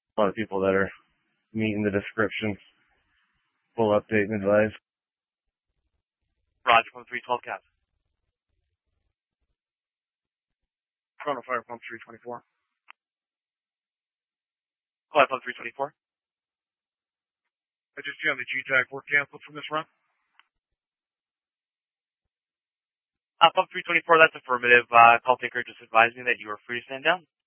A lot of people that are meeting the description. Full update and advise. Roger, pump 312 cap. Chrono Fire Pump 324. Fly pump 324. I just see on the G-Tag work canceled from this run. Pump 324, that's affirmative. Call taker just advised me that you are free to stand down.